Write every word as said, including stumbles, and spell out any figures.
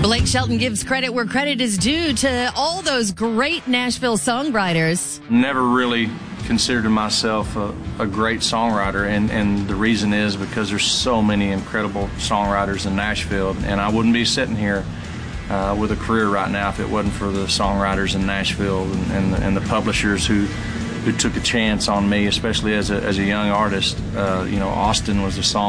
Blake Shelton gives credit where credit is due to all those great Nashville songwriters. Never really considered myself a, a great songwriter, and, and the reason is because there's so many incredible songwriters in Nashville, and I wouldn't be sitting here uh, with a career right now if it wasn't for the songwriters in Nashville and, and, the, and the publishers who who took a chance on me, especially as a, as a young artist. Uh, you know, Austin was a song